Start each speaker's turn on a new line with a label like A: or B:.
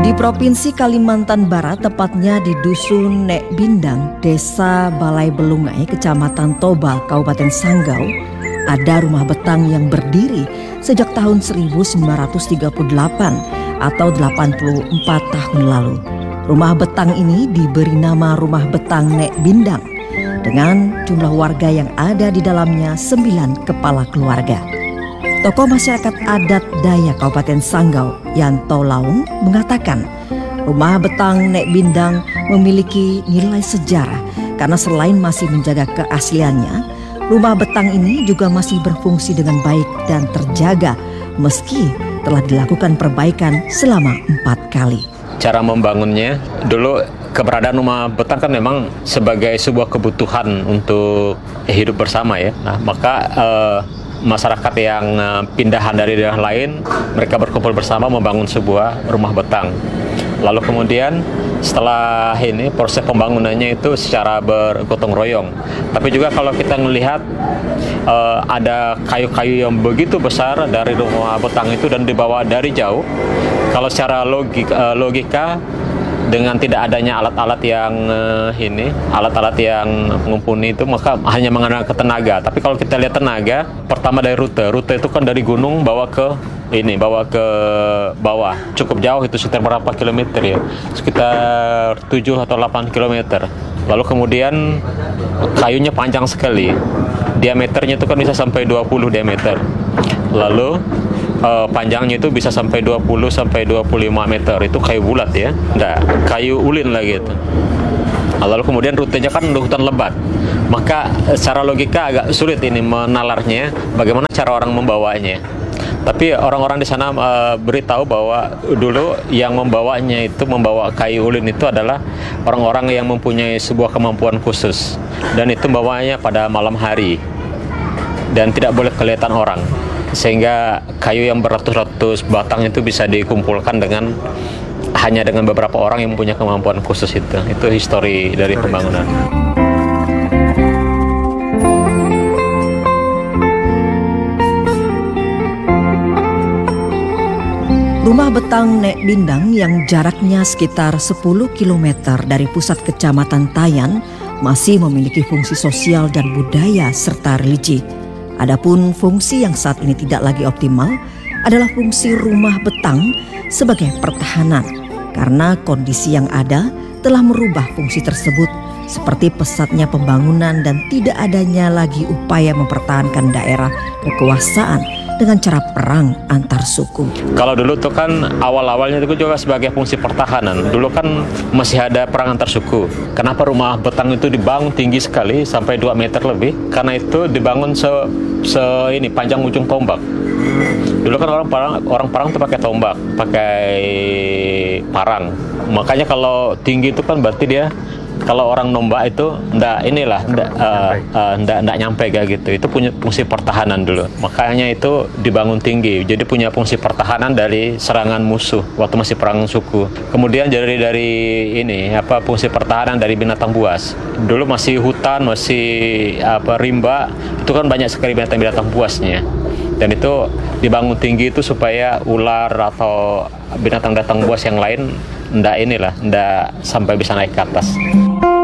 A: Di Provinsi Kalimantan Barat, tepatnya di Dusun Nek Bindang, Desa Balai Belungai, Kecamatan Toba, Kabupaten Sanggau, ada rumah betang yang berdiri sejak tahun 1938 atau 84 tahun lalu. Rumah betang ini diberi nama Rumah Betang Nek Bindang dengan jumlah warga yang ada di dalamnya 9 kepala keluarga. Tokoh masyarakat adat Dayak Kabupaten Sanggau, Yanto Laung, mengatakan Rumah Betang Nek Bindang memiliki nilai sejarah karena selain masih menjaga keasliannya, rumah betang ini juga masih berfungsi dengan baik dan terjaga meski telah dilakukan perbaikan selama 4 kali.
B: Cara membangunnya, dulu keberadaan rumah betang kan memang sebagai sebuah kebutuhan untuk hidup bersama ya. Nah, maka masyarakat yang pindahan dari daerah lain, mereka berkumpul bersama membangun sebuah rumah betang. Lalu kemudian setelah ini proses pembangunannya itu secara bergotong royong. Tapi juga kalau kita melihat ada kayu-kayu yang begitu besar dari rumah betang itu dan dibawa dari jauh. Kalau secara logika dengan tidak adanya alat-alat yang alat-alat yang mumpuni itu, maka hanya mengandalkan tenaga. Tapi kalau kita lihat tenaga, pertama dari rute itu kan dari gunung bawa ke bawah, cukup jauh itu, sekitar berapa kilometer ya, sekitar 7 atau 8 kilometer. Lalu kemudian kayunya panjang sekali, diameternya itu kan bisa sampai 20 diameter. Lalu panjangnya itu bisa sampai 20 sampai 25 meter. Itu kayu bulat ya, kayu ulin lah gitu. Lalu kemudian rutenya kan hutan lebat, maka secara logika agak sulit ini menalarnya, bagaimana cara orang membawanya. Tapi orang-orang di sana beritahu bahwa dulu yang membawanya itu, membawa kayu ulin itu adalah orang-orang yang mempunyai sebuah kemampuan khusus, dan itu membawanya pada malam hari dan tidak boleh kelihatan orang, sehingga kayu yang beratus-ratus batang itu bisa dikumpulkan hanya dengan beberapa orang yang mempunyai kemampuan khusus itu. Itu histori dari pembangunan.
A: Rumah Betang Nek Bindang yang jaraknya sekitar 10 km dari pusat Kecamatan Tayan masih memiliki fungsi sosial dan budaya serta religi. Adapun fungsi yang saat ini tidak lagi optimal adalah fungsi rumah betang sebagai pertahanan, karena kondisi yang ada telah merubah fungsi tersebut seperti pesatnya pembangunan dan tidak adanya lagi upaya mempertahankan daerah kekuasaan dengan cara perang antar suku.
B: Kalau dulu tuh kan awal-awalnya itu juga sebagai fungsi pertahanan. Dulu kan masih ada perang antar suku. Kenapa rumah betang itu dibangun tinggi sekali sampai 2 meter lebih? Karena itu dibangun panjang ujung tombak. Dulu kan orang perang tuh pakai tombak, pakai parang. Makanya kalau tinggi itu kan berarti dia, kalau orang nombak itu ndak nyampe kayak gitu. Itu punya fungsi pertahanan dulu. Makanya itu dibangun tinggi. Jadi punya fungsi pertahanan dari serangan musuh waktu masih perang suku. Kemudian fungsi pertahanan dari binatang buas. Dulu masih hutan, masih rimba, itu kan banyak sekali binatang buasnya. Dan itu dibangun tinggi itu supaya ular atau binatang buas yang lain ndak sampai bisa naik ke atas.